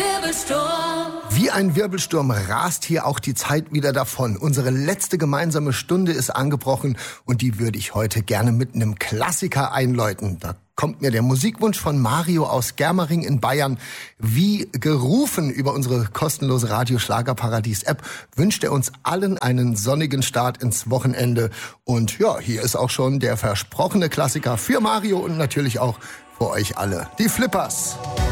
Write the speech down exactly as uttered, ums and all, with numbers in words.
Wirbelsturm. Wie ein Wirbelsturm rast hier auch die Zeit wieder davon. Unsere letzte gemeinsame Stunde ist angebrochen und die würde ich heute gerne mit einem Klassiker einläuten. Da kommt mir der Musikwunsch von Mario aus Germering in Bayern. Wie gerufen über unsere kostenlose Radio-Schlagerparadies-App wünscht er uns allen einen sonnigen Start ins Wochenende. Und ja, hier ist auch schon der versprochene Klassiker für Mario und natürlich auch für euch alle. Die Flippers.